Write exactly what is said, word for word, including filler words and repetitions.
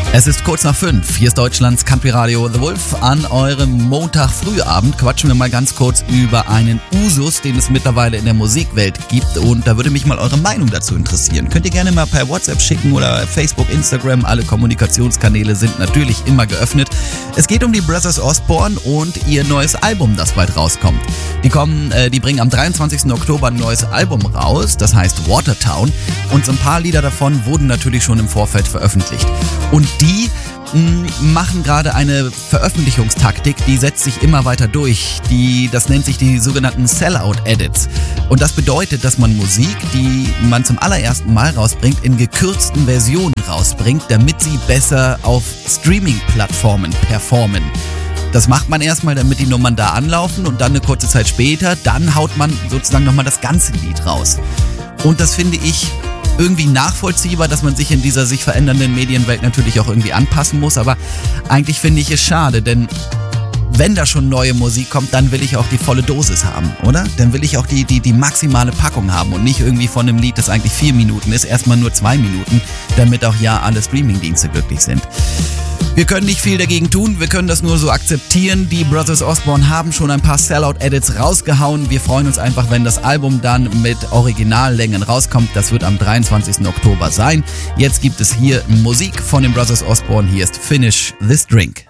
Es ist kurz nach fünf. Hier ist Deutschlands Country Radio The Wolf. An eurem Montag-Frühabend quatschen wir mal ganz kurz über einen Usus, den es mittlerweile in der Musikwelt gibt. Und da würde mich mal eure Meinung dazu interessieren. Könnt ihr gerne mal per WhatsApp schicken oder Facebook, Instagram. Alle Kommunikationskanäle sind natürlich immer geöffnet. Es geht um die Brothers Osborne und ihr neues Album, das bald rauskommt. Die kommen, äh, die bringen am dreiundzwanzigsten Oktober ein neues Album raus, das heißt Watertown. Und so ein paar Lieder davon wurden natürlich schon im Vorfeld veröffentlicht. Und die mh, machen gerade eine Veröffentlichungstaktik, die setzt sich immer weiter durch. Die, das nennt sich die sogenannten Sellout-Edits. Und das bedeutet, dass man Musik, die man zum allerersten Mal rausbringt, in gekürzten Versionen rausbringt, damit sie besser auf Streaming-Plattformen performen. Das macht man erstmal, damit die Nummern da anlaufen und dann eine kurze Zeit später, dann haut man sozusagen nochmal das ganze Lied raus. Und das finde ich irgendwie nachvollziehbar, dass man sich in dieser sich verändernden Medienwelt natürlich auch irgendwie anpassen muss, aber eigentlich finde ich es schade, denn wenn da schon neue Musik kommt, dann will ich auch die volle Dosis haben, oder? Dann will ich auch die, die, die maximale Packung haben und nicht irgendwie von einem Lied, das eigentlich vier Minuten ist, erstmal nur zwei Minuten, damit auch ja alle Streamingdienste glücklich sind. Wir können nicht viel dagegen tun, wir können das nur so akzeptieren. Die Brothers Osborne haben schon ein paar Sellout-Edits rausgehauen. Wir freuen uns einfach, wenn das Album dann mit Originallängen rauskommt. Das wird am dreiundzwanzigsten Oktober sein. Jetzt gibt es hier Musik von den Brothers Osborne. Hier ist Finish This Drink.